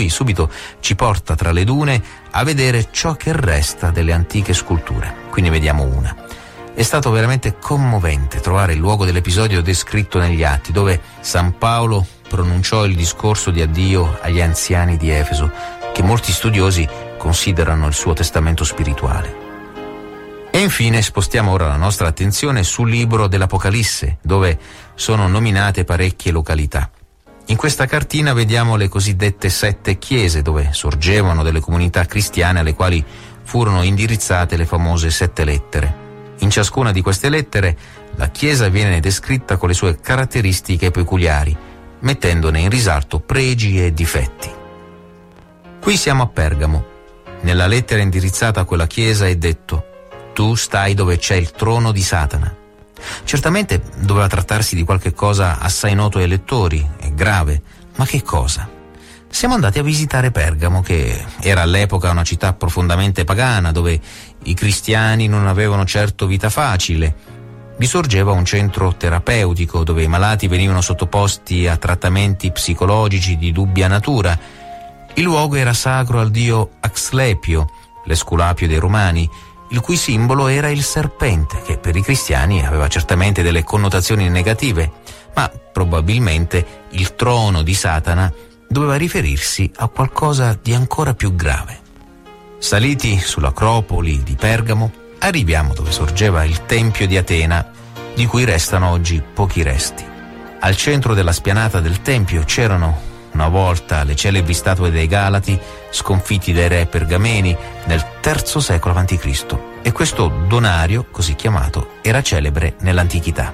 lui subito ci porta tra le dune a vedere ciò che resta delle antiche sculture. Qui ne vediamo una. È stato veramente commovente trovare il luogo dell'episodio descritto negli Atti, dove San Paolo pronunciò il discorso di addio agli anziani di Efeso, che molti studiosi considerano il suo testamento spirituale. E infine spostiamo ora la nostra attenzione sul libro dell'Apocalisse, dove sono nominate parecchie località. In questa cartina vediamo le cosiddette 7 chiese, dove sorgevano delle comunità cristiane alle quali furono indirizzate le famose 7 lettere. In ciascuna di queste lettere la chiesa viene descritta con le sue caratteristiche peculiari, mettendone in risalto pregi e difetti. Qui siamo a Pergamo. Nella lettera indirizzata a quella chiesa è detto: tu stai dove c'è il trono di Satana. Certamente doveva trattarsi di qualche cosa assai noto ai lettori, è grave, ma che cosa? Siamo andati a visitare Pergamo, che era all'epoca una città profondamente pagana, dove i cristiani non avevano certo vita facile. Vi sorgeva un centro terapeutico, dove i malati venivano sottoposti a trattamenti psicologici di dubbia natura. Il luogo era sacro al dio Asclepio, l'esculapio dei Romani, il cui simbolo era il serpente, che per i cristiani aveva certamente delle connotazioni negative, ma probabilmente il trono di Satana doveva riferirsi a qualcosa di ancora più grave. Saliti sull'Acropoli di Pergamo, arriviamo dove sorgeva il Tempio di Atena, di cui restano oggi pochi resti. Al centro della spianata del Tempio c'erano una volta le celebri statue dei Galati sconfitti dai re pergameni nel III secolo a.C. e questo donario, così chiamato, era celebre nell'antichità.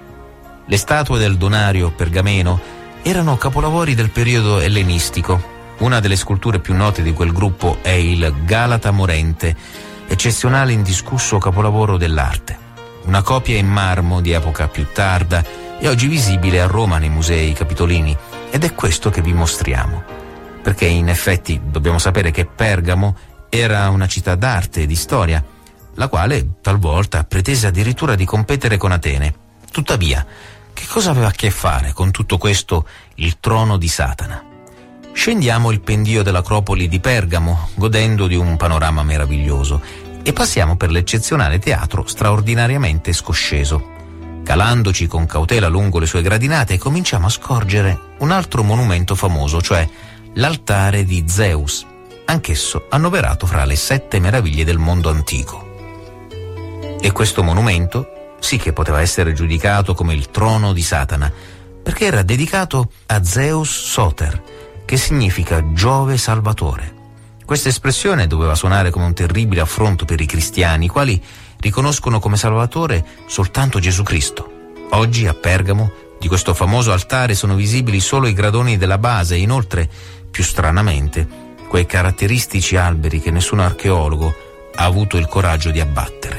Le statue del donario pergameno erano capolavori del periodo ellenistico. Una delle sculture più note di quel gruppo è il Galata morente, eccezionale e indiscusso capolavoro dell'arte. Una copia in marmo di epoca più tarda è oggi visibile a Roma nei musei capitolini, ed è questo che vi mostriamo, perché in effetti dobbiamo sapere che Pergamo era una città d'arte e di storia, la quale talvolta pretese addirittura di competere con Atene. Tuttavia, che cosa aveva a che fare con tutto questo il trono di Satana? Scendiamo il pendio dell'Acropoli di Pergamo, godendo di un panorama meraviglioso, e passiamo per l'eccezionale teatro straordinariamente scosceso. Calandoci con cautela lungo le sue gradinate, cominciamo a scorgere un altro monumento famoso, cioè l'altare di Zeus, anch'esso annoverato fra le 7 meraviglie del mondo antico. E questo monumento sì che poteva essere giudicato come il trono di Satana, perché era dedicato a Zeus Soter, che significa Giove Salvatore. Questa espressione doveva suonare come un terribile affronto per i cristiani, i quali riconoscono come Salvatore soltanto Gesù Cristo. Oggi a Pergamo di questo famoso altare sono visibili solo i gradoni della base e inoltre, più stranamente, quei caratteristici alberi che nessun archeologo ha avuto il coraggio di abbattere.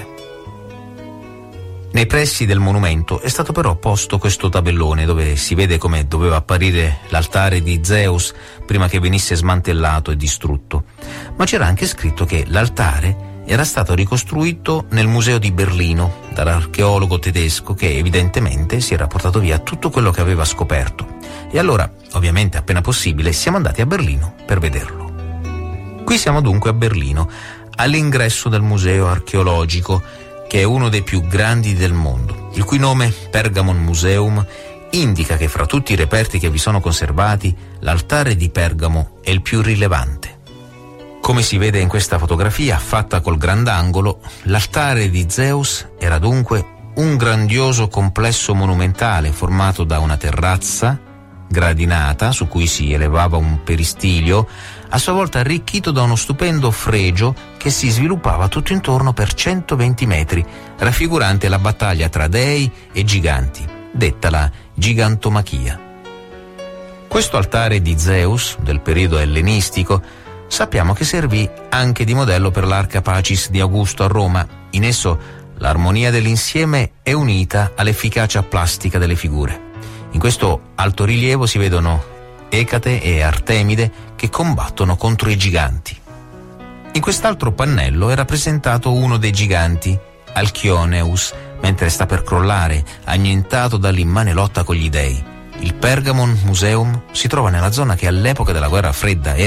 Nei pressi del monumento è stato però posto questo tabellone dove si vede come doveva apparire l'altare di Zeus prima che venisse smantellato e distrutto, ma c'era anche scritto che l'altare era stato ricostruito nel museo di Berlino dall'archeologo tedesco che evidentemente si era portato via tutto quello che aveva scoperto. E allora, ovviamente appena possibile, siamo andati a Berlino per vederlo. Qui siamo dunque a Berlino, all'ingresso del museo archeologico, che è uno dei più grandi del mondo, il cui nome, Pergamon Museum, indica che fra tutti i reperti che vi sono conservati, l'altare di Pergamo è il più rilevante. Come si vede in questa fotografia, fatta col grandangolo, l'altare di Zeus era dunque un grandioso complesso monumentale formato da una terrazza gradinata su cui si elevava un peristilio, a sua volta arricchito da uno stupendo fregio che si sviluppava tutto intorno per 120 metri, raffigurante la battaglia tra dei e giganti, detta la gigantomachia. Questo altare di Zeus, del periodo ellenistico, sappiamo che servì anche di modello per l'Arca Pacis di Augusto a Roma. In esso l'armonia dell'insieme è unita all'efficacia plastica delle figure. In questo altorilievo si vedono Ecate e Artemide che combattono contro i giganti. In quest'altro pannello è rappresentato uno dei giganti, Alchioneus, mentre sta per crollare, annientato dall'immane lotta con gli dei. Il Pergamon Museum si trova nella zona che all'epoca della guerra fredda